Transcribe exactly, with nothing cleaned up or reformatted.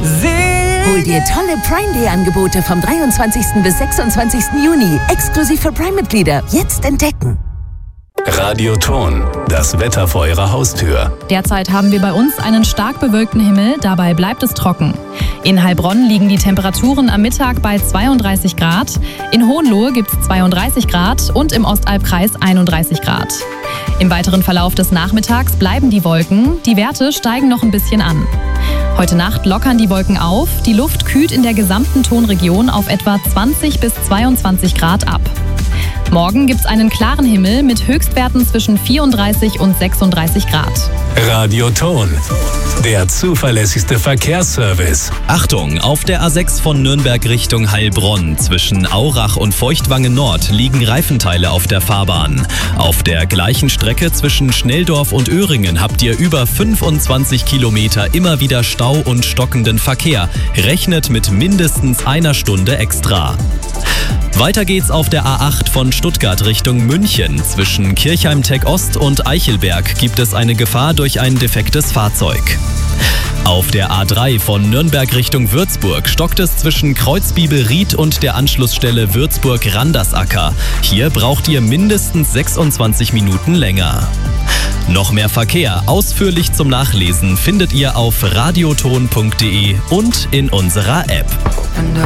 Hol dir tolle Prime Day Angebote vom dreiundzwanzigsten bis sechsundzwanzigsten Juni. Exklusiv für Prime-Mitglieder. Jetzt entdecken. Radioton, das Wetter vor Ihrer Haustür. Derzeit haben wir bei uns einen stark bewölkten Himmel, dabei bleibt es trocken. In Heilbronn liegen die Temperaturen am Mittag bei zweiunddreißig Grad, in Hohenlohe gibt es zweiunddreißig Grad und im Ostalbkreis einunddreißig Grad. Im weiteren Verlauf des Nachmittags bleiben die Wolken, die Werte steigen noch ein bisschen an. Heute Nacht lockern die Wolken auf, die Luft kühlt in der gesamten Tonregion auf etwa zwanzig bis zweiundzwanzig Grad ab. Morgen gibt es einen klaren Himmel mit Höchstwerten zwischen vierunddreißig und sechsunddreißig Grad. Radioton, der zuverlässigste Verkehrsservice. Achtung, auf der A sechs von Nürnberg Richtung Heilbronn zwischen Aurach und Feuchtwangen Nord liegen Reifenteile auf der Fahrbahn. Auf der gleichen Strecke zwischen Schnelldorf und Öhringen habt ihr über fünfundzwanzig Kilometer immer wieder Stau und stockenden Verkehr. Rechnet mit mindestens einer Stunde extra. Weiter geht's auf der A acht von Stuttgart Richtung München. Zwischen Kirchheim-Tech Ost und Eichelberg gibt es eine Gefahr durch ein defektes Fahrzeug. Auf der A drei von Nürnberg Richtung Würzburg stockt es zwischen Kreuzbibel-Ried und der Anschlussstelle Würzburg-Randersacker. Hier braucht ihr mindestens sechsundzwanzig Minuten länger. Noch mehr Verkehr ausführlich zum Nachlesen findet ihr auf radioton punkt de und in unserer App.